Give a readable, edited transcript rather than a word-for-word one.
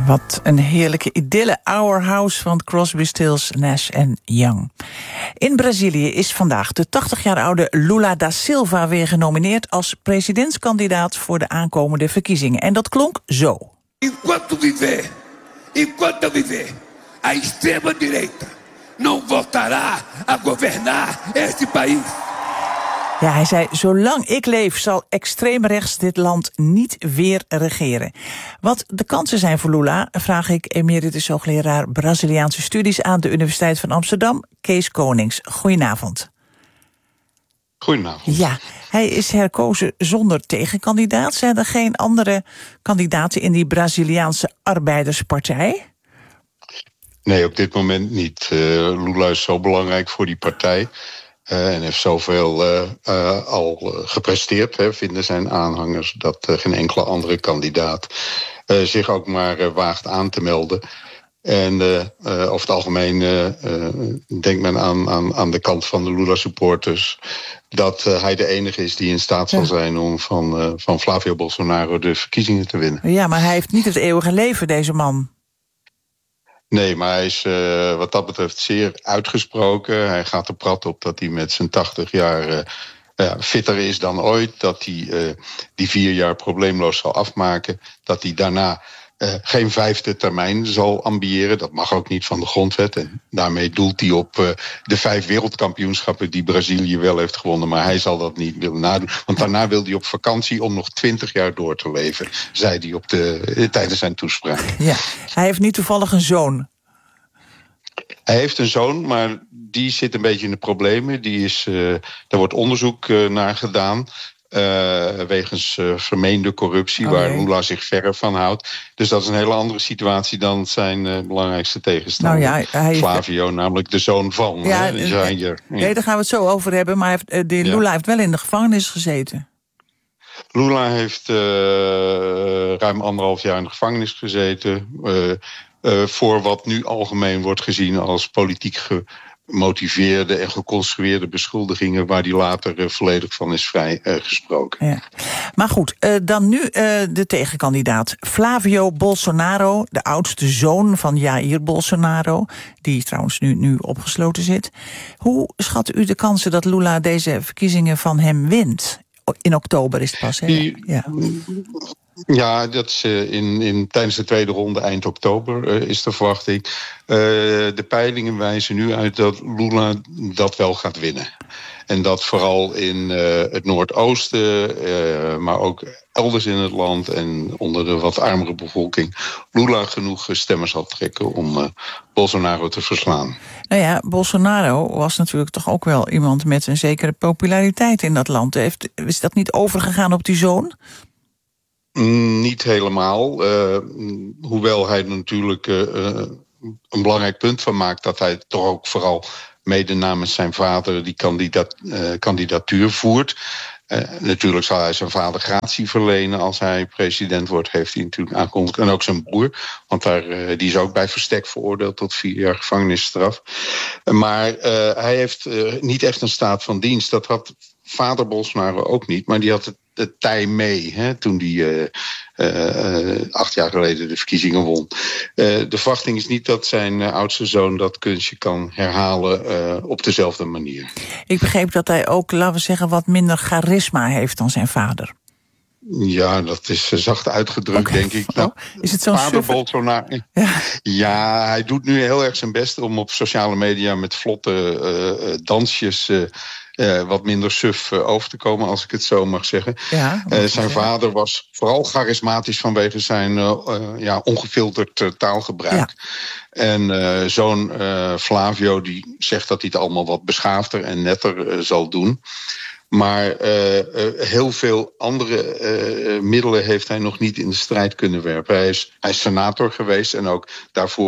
Wat een heerlijke idylle. Our House van Crosby, Stills, Nash & Young. In Brazilië is vandaag de 80 jaar oude Lula da Silva weer genomineerd als presidentskandidaat voor de aankomende verkiezingen. En dat klonk zo. Enquanto viver, a extrema-direita não voltará a governar este país. Ja, hij zei, zolang ik leef zal extreem rechts dit land niet weer regeren. Wat de kansen zijn voor Lula, vraag ik emeritus hoogleraar Braziliaanse studies aan de Universiteit van Amsterdam, Kees Konings. Goedenavond. Goedenavond. Ja, hij is herkozen zonder tegenkandidaat. Zijn er geen andere kandidaten in die Braziliaanse arbeiderspartij? Nee, op dit moment niet. Lula is zo belangrijk voor die partij. En heeft zoveel al gepresteerd, vinden zijn aanhangers, dat geen enkele andere kandidaat zich ook maar waagt aan te melden. En over het algemeen denkt men aan de kant van de Lula-supporters dat hij de enige is die in staat zal zijn om van Flavio Bolsonaro de verkiezingen te winnen. Ja, maar hij heeft niet het eeuwige leven, deze man. Nee, maar hij is wat dat betreft zeer uitgesproken. Hij gaat er prat op dat hij met zijn 80 jaar fitter is dan ooit. Dat hij die 4 jaar probleemloos zal afmaken. Dat hij daarna geen 5e termijn zal ambiëren. Dat mag ook niet van de grondwet. En daarmee doelt hij op de 5 wereldkampioenschappen die Brazilië wel heeft gewonnen. Maar hij zal dat niet willen nadoen. Want daarna wil hij op vakantie om nog 20 jaar door te leven, zei hij tijdens zijn toespraak. Ja, hij heeft niet toevallig een zoon. Hij heeft een zoon, maar die zit een beetje in de problemen. Daar wordt onderzoek naar gedaan. Wegens vermeende corruptie, waar Lula zich verre van houdt. Dus dat is een hele andere situatie dan zijn belangrijkste tegenstander. Nou ja, Flavio, namelijk de zoon van. Nee, daar gaan we het zo over hebben. Maar Lula heeft wel in de gevangenis gezeten. Lula heeft ruim 1,5 jaar in de gevangenis gezeten. Voor wat nu algemeen wordt gezien als politiek gemotiveerde en geconstrueerde beschuldigingen, waar hij later volledig van is vrijgesproken. Ja. Maar goed, dan nu de tegenkandidaat. Flavio Bolsonaro, de oudste zoon van Jair Bolsonaro, die trouwens nu opgesloten zit. Hoe schat u de kansen dat Lula deze verkiezingen van hem wint? In oktober is het pas, hè? Ja, dat is tijdens de tweede ronde eind oktober is de verwachting. De peilingen wijzen nu uit dat Lula dat wel gaat winnen. En dat vooral in het Noordoosten, maar ook elders in het land en onder de wat armere bevolking, Lula genoeg stemmen zal trekken om Bolsonaro te verslaan. Nou ja, Bolsonaro was natuurlijk toch ook wel iemand met een zekere populariteit in dat land. Is dat niet overgegaan op die zoon? Niet helemaal. Hoewel hij er natuurlijk een belangrijk punt van maakt dat hij toch ook vooral mede namens zijn vader die kandidatuur voert. Natuurlijk zal hij zijn vader gratie verlenen als hij president wordt, heeft hij natuurlijk aangekondigd. En ook zijn broer, want die is ook bij verstek veroordeeld tot 4 jaar gevangenisstraf. Maar hij heeft niet echt een staat van dienst. Dat had vader Bolsonaro ook niet, maar die had het tij mee toen hij 8 jaar geleden de verkiezingen won. De verwachting is niet dat zijn oudste zoon dat kunstje kan herhalen op dezelfde manier. Ik begreep dat hij ook, laten we zeggen, wat minder charisma heeft dan zijn vader. Ja, dat is zacht uitgedrukt, denk ik. Nou, is het zo'n vader Bolsonaro? Ja, hij doet nu heel erg zijn best om op sociale media met vlotte dansjes wat minder suf over te komen, als ik het zo mag zeggen. Ja, zijn vader was vooral charismatisch vanwege zijn ongefilterd taalgebruik. Ja. En zo'n Flavio die zegt dat hij het allemaal wat beschaafder en netter zal doen. Maar heel veel andere middelen heeft hij nog niet in de strijd kunnen werpen. Hij is senator geweest en ook daarvoor